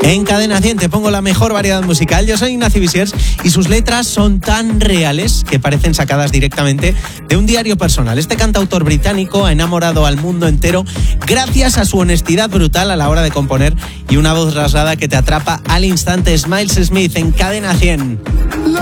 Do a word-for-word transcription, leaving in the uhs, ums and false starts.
En Cadena cien te pongo la mejor variedad musical. Yo soy Ignacio Visiers y sus letras son tan reales que parecen sacadas directamente de un diario personal. Este cantautor británico ha enamorado al mundo entero gracias a su honestidad brutal a la hora de componer y una voz rasgada que te atrapa al instante. Miles Smith en Cadena cien.